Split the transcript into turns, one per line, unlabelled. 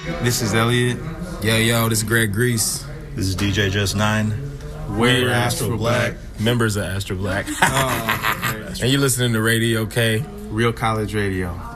This is Elliot.
Yo, this is Greg Grease.
This is DJ Just 9.
We're Astro Black.
Members of Astro Black. And you're listening to Radio K.
Real College Radio.